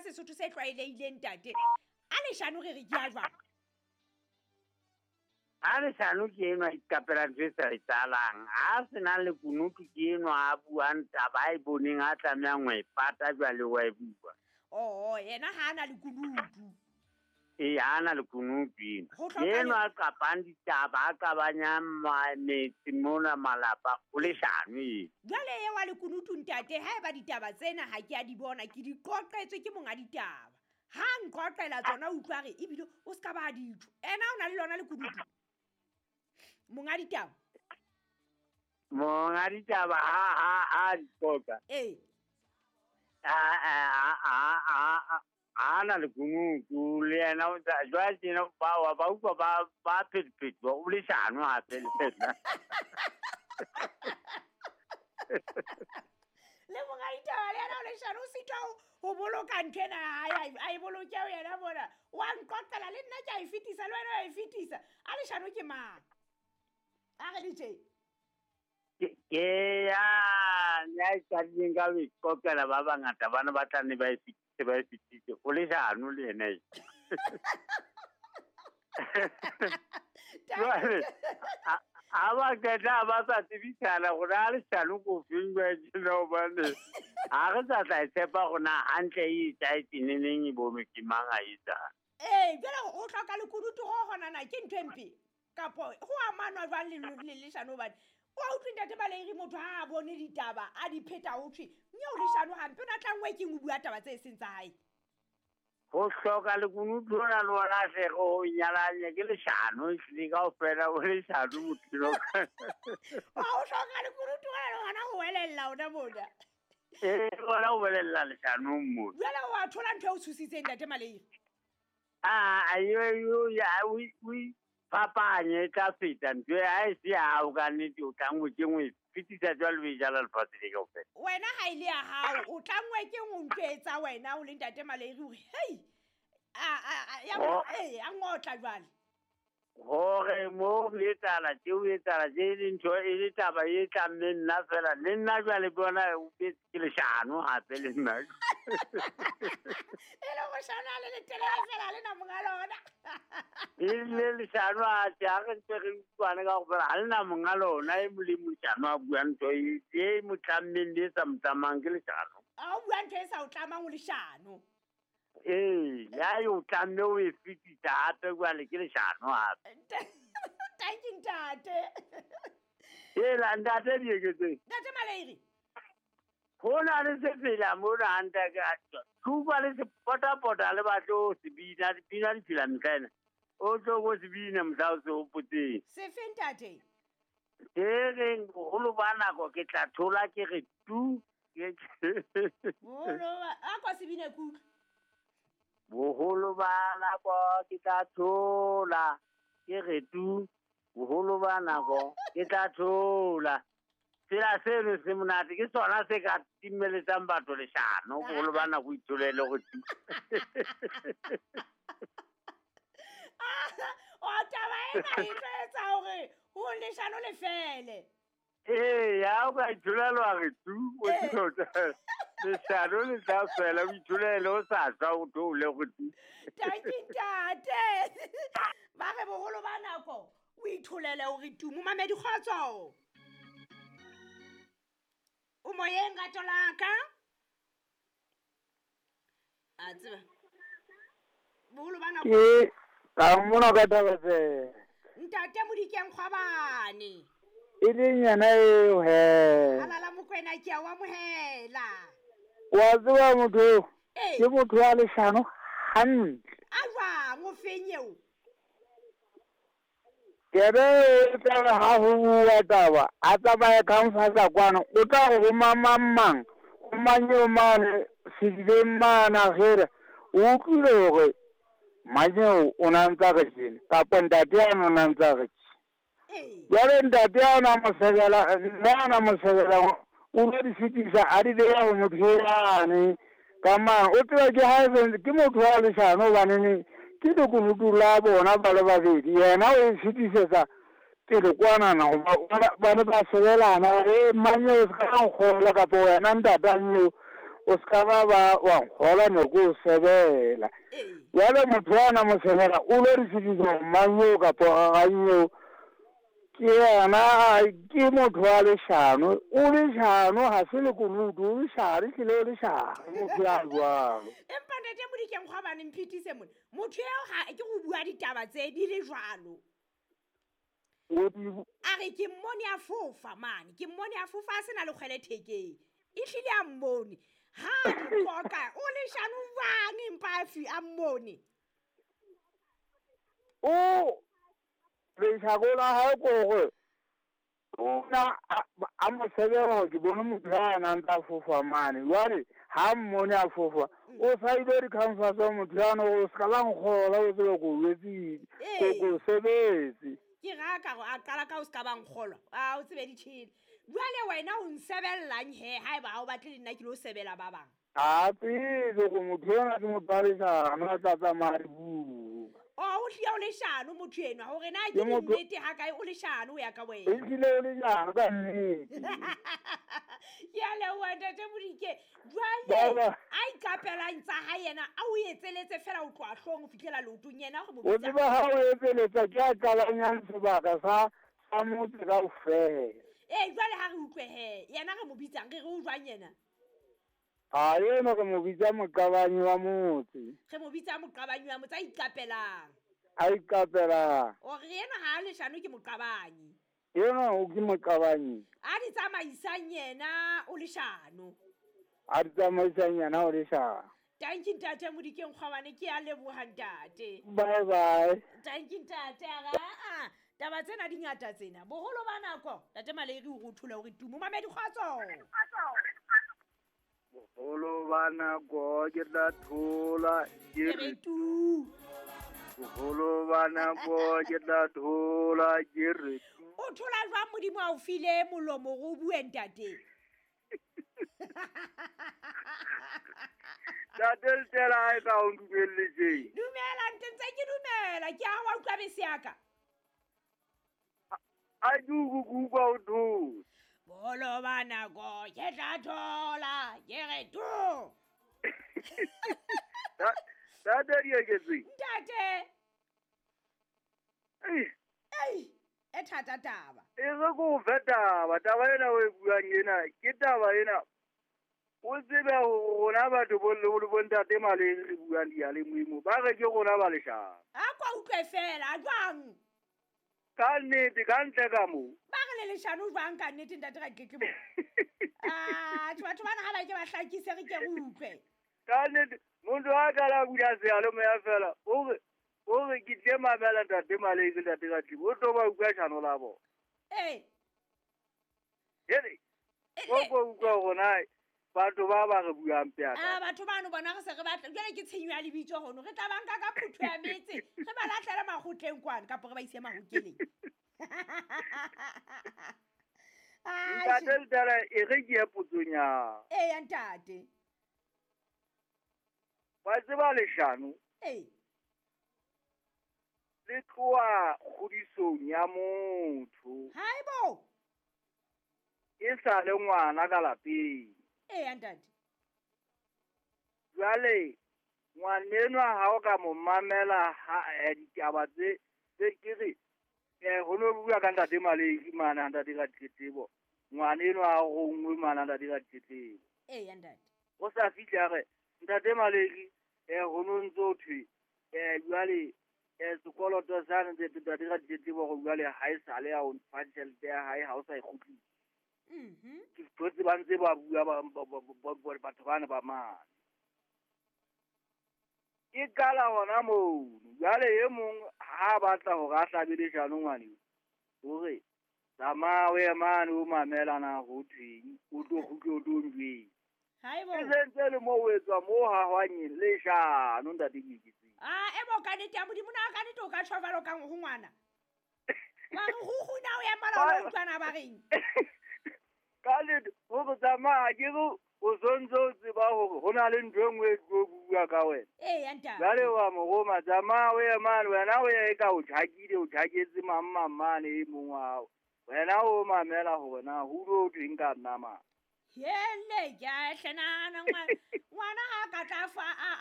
Sesotho se tlwaelehileng ntate. A leshano re ke a jwang? A leshano ke enwa ikapela ntho e sa e tsalang. A se na le kunutu ke enwa a buang taba e boneng a tlamehang ho e pata jwale wa e bua. Oh, yena ha ana le kunutu. Ha ana le kunutu. Enwa a qapang ditaba a qabanyang metsi mona malapa o leshano. Jwale ye wa le kunutu ntate, ha eba ditaba tsena ha ke a di bona, ke di qoqetswe ke monga ditaba. Ha nqoqela tsona utlwa re ebile o ska ba ditho. Ena o na le lona le kunutu. Monga ditaba. Monga ditaba ha di qoqa. Ana le kunutu le yena o tsa jwa tsena ba utlwa ba phephetwa o leshano hape le yena. Le monga ditaba le yena o leshano o sitwa ho boloka nthena a e boloke o yena bona wa nqoqela le nna ke a e fetisa le wena wa e fetisa a leshano ke mang a re DJ ke ya tsareng ka we kokela ba bangata bana ba tlane ba e fetise o leshano le yena aba keta ba sa tsebisana go na le shano go fingwa dilo bane a re sa tla tsepa gona antle e tsa itsineneng e bono ke manga itsa jela o tlhoka le kudutu go gona na ke nthempe kapo go amanwa jwang le leshano bane o utlwi ntate Baleri motho ha a bone ditaba a di pheta o thwi mme o leshano hampe o na tlangwe ke ngubua taba tse seng tsa hae go hloka le kunutu ona le ona se go nyalanya ke leshano le ka ofela o leshano motho o hloka le kunutu ona le ona go welella ona mona ona o welella leshano motho jwale wa thola ntho o tshusitseng ntate Baleri we papanye ka feta ntwe a e se a o ka nnete o tlangwe ke ngwe fetisa jwa le jala lefatshe le kaofela wena ha ile ya hao o tlangwe ke ngontwetsa wena o le ntate Baleri hore hey a ngotla jwale gore mo le tsala tse o etsala je le ntho e le taba e tlamme nna fela le nna jwale bona o ke leshano hape le nna ele go shana le telele fela le na monga lona ile leshano a tja re ntse re utlwane ka go fela ha lena monga lona e molemo leshano a bua ntho e mo tlammeng le sa motsamang ke leshano a o bua ntho e sa o tlamang o leshano ya yo tlamme o e fetisa hape jwale ke leshano hape thank you ntate la ntate di eketse ntate Baleri go na le se fela mo ra anta ka tsuba le se pota le batlo se bina di fila mtlana o tlo go se bina mtlao se o putseng se fentate reng go lo bana go ke tla thola ke re tu bolo a kwa se bina ku boholo bana go ke tla thola ke re tu boholo bana go ke tla thola sela seno se monate ke sona se ka timeletsang batho leshano boholo bana go itholele go tu o taba ena e tletsa hore o leshano le fele ya o ka itholelwa re tu o tota leshano le tla fela o itholele o sa tswa o thole go tu ntate ba re boholo ba nako o itholele o re tu mo mamedi kgotso o moyeng ga tolaka a tseba boholo ba nako ke ka mona ka tabatse ntate modikeng kgwabane e le nyana eo he alala mokwena ke wa mohela wa tseba motho ke motho wa leshano hantle a jwang o fenyeo kere e tla ha ho bua taba a tsamaya kamfasa kwana o tla go mamang o manyo mane se mana gere o tlile gore manyo o na ntsa ge tsene kapa ntate ana o na ntsa ge jale ntate ana mosegela o le di fetisa a di beya go motho ane ka mana o tseba ke ha ke motho wa leshano banene ke lekunutu la bona ba le babedi yena o e fetisetsa pele kwanana bane ba sebelana manyo se ka nkgola kapa wena ntatanyeo o ska ba wa nkgola ne ko sebela jale motho ana mo sebela o lo re seditsa mmanyo kapo gaganyo ke yena ke motho wa lešano o lešano ga se le kunutu o lešare ke le lešare motho ya jwalo empa ntate Modikeng go bane mphitise mone motho eo ga ke go bua ditaba tse di le jwalo a re ke mmone a fofa mane ke mmone a fofa a sena le kgwele thekeng e hlile a mmone ha di qoqa o lešano bang empa a mmone o lešako la gae koge ona a mo sebega ke bone motho ya nang ta fofa mane jale ha mmone a fofa o sa ile di-cancer tsa motho yana go se ka la nkgola o tsebe ko wetsile ko sebetse ke ga ka go a qala ka o se ka ba nkgolwa a o tsebe ditšhele jale wena o nsebellang he ha eba o batle le nna ke lo sebela ba bang a tsebe go motho yona ke motho a lešano a tla tsamaya dibuka o hlia o lešano motho enwa gore na ke nnete ga kae o lešano o ya ka wena e tlile o lešano ka nnete ya lewa ntate Modike jale a ikapelang tsa ga yena a o etseletse fela o tloa hlong o fitlhela leotong yena o tseba ga o etseletsa ke a qalanyang sebaka sa motse ka ofela jale ga re utlwe he yena re mo bitsang re o jwang yena a eno re mo bitsa moqabanyi wa motse re mo bitsa moqabanyi wa motse a ikapelang ore ena ga a lešano ke moqabanyi eno o ke moqabanyi a di tsamaisang yena o lešano a di tsamaisang yena o lešano tanki ntate Modikeng kgwabane ke a lebogang tate bye tanki ntate taba tsena di ngata tsena boholo ba nako tate Maleri o go thola gore tumo mamedi kgwatso boholo ba nako ke tla thola ke re tu boholo ba nako ke tla thola ke re o thola jwang Modimo a o file molomo go bue ntate tateltela a e ka o ndumeletseng dumela ntse ke dumela ke a wa utlwa bese yaka a ke o kuka o thola bolo ba nako ke tla thola ke re tu tate di eketseng ntate e thata taba e re ko fe taba ena o e buang ena ke taba ena o tsebe gona batho bontate Maleri re buang diyalemoimo ba re ke gona ba lešano a kwa utlwe fela jwang ka nnete ka ntle ka moo ba re le lešano jwang ka nnete ntate ga tletlebo batho bana ga ba ke ba hlakise re ke go utlwe ka nnete motho a kala bula sealemoya fela o re ke tle mamela ntate Maleri ntate ka tlibo o tlo ba utlwa šano la bona hele o ko utlwa gona batho ba ba re buang peaka batho bano bona re se re batla jale ke tshenyo ya lebitso gono re tla banka ka phutho ya metse re ba latlhele magotleng kwane kapo re ba ise magokeleng ntate letala e re ke ye potsonyana ya ntate wa tseba lešano le tloa kgodisong ya motho haibo e sa le ngwana ka lapeng ya ntate jwale ngwanenwa ha o ka mo mamela ditaba tse ke re go no bua ka ntate Maleri mana ntate ka tletlebo ngwanenwa a gongwe mana ntate ka tletlebo ya ntate go sa fitlha ge ntate Maleri go no ntse o thwe jwale sekoloto sa ntate ka tletlebo go jwale ha e sale ya o fa tšhelete ya hae ha o sa e kgutlisa ke tlotse ba ntse ba bua batho bane ba mane e kala gona mono jale ye mongwe ha batla gore a hlabe lešano ngwaneo gore tsamao ye mane o mamelana go thweng o tlo kgutle o tlo njweng e sentse le mo o etswa mo gagwanyeng lešano ntate Meketseng ebo ka nnete ya Modimo na ka nnete o ka tšhofalo ka go ngwana wa re go gona o ya malao o utlwana ba reng ka nnete gore tsamaya ke go o sontse o tseba gore go na le ntho e nngwe e tlo bua ka wena jale wa mogoma tsamaya o ye mane wena o ye e ka o tšhakile o tšhaketse mane e mongwe ao wena o mamela gore na go dio o thweng ka nna mane hele ke a hlenana ngwana ha ka tla fa